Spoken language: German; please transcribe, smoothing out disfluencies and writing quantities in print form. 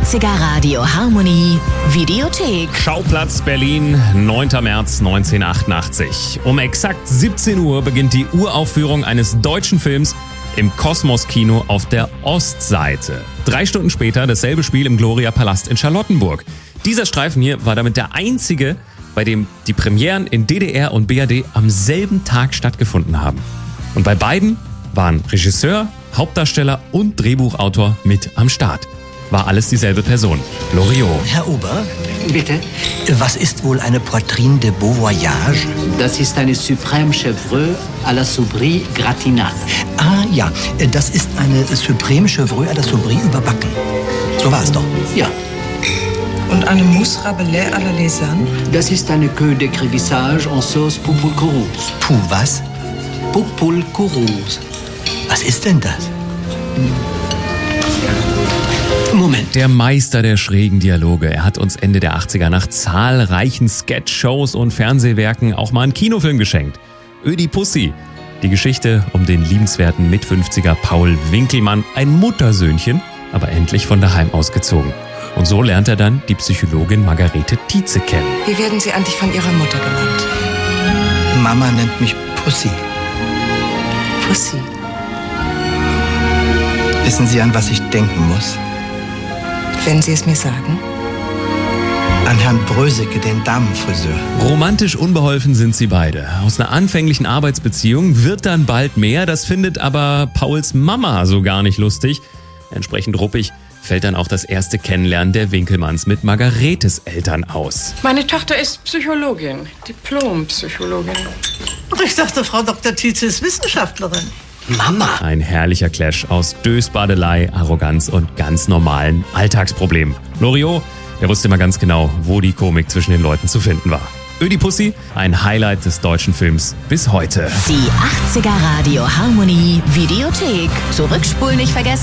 80er Radio Harmonie Videothek. Schauplatz Berlin, 9. März 1988. Um exakt 17 Uhr beginnt die Uraufführung eines deutschen Films im Kosmos-Kino auf der Ostseite. 3 Stunden später dasselbe Spiel im Gloria-Palast in Charlottenburg. Dieser Streifen hier war damit der einzige, bei dem die Premieren in DDR und BRD am selben Tag stattgefunden haben. Und bei beiden waren Regisseur, Hauptdarsteller und Drehbuchautor mit am Start. War alles dieselbe Person, Loriot. Herr Ober, Bitte? was ist wohl eine Poitrine de Beau Voyage? Das ist eine Suprême Chevreux à la Soubry gratinade. Ah ja, das ist eine Supreme Chevreux à la Soubry überbacken. So war es doch. Ja, Und eine Mousse Rabelais à la Lausanne? das ist eine Queue d'écrivissage en sauce Poupulcourous. Puh, was? Poupulcourous. Was ist denn das? Moment. Der Meister der schrägen Dialoge. Er hat uns Ende der 80er nach zahlreichen Sketch-Shows und Fernsehwerken auch mal einen Kinofilm geschenkt. Ödipussy. Die Geschichte um den liebenswerten Mit-50er Paul Winkelmann, ein Muttersöhnchen, aber endlich von daheim ausgezogen. Und so lernt er dann die Psychologin Margarete Tietze kennen. Wie werden Sie eigentlich von Ihrer Mutter genannt? Mama nennt mich Pussy. Pussy. Wissen Sie, an was ich denken muss? Wenn Sie es mir sagen. An Herrn Bröseke, den Damenfriseur. Romantisch unbeholfen sind sie beide. Aus einer anfänglichen Arbeitsbeziehung wird dann bald mehr. Das findet aber Pauls Mama so gar nicht lustig. Entsprechend ruppig fällt dann auch das erste Kennenlernen der Winkelmanns mit Margaretes Eltern aus. Meine Tochter ist Psychologin, Diplompsychologin. Ich dachte, Frau Dr. Tietze ist Wissenschaftlerin. Mama. Ein herrlicher Clash aus Dösbadelei, Arroganz und ganz normalen Alltagsproblemen. Loriot, der wusste immer ganz genau, wo die Komik zwischen den Leuten zu finden war. Ödipussy, ein Highlight des deutschen Films bis heute. Die 80er Radio Harmonie Videothek. Zurückspulen nicht vergessen.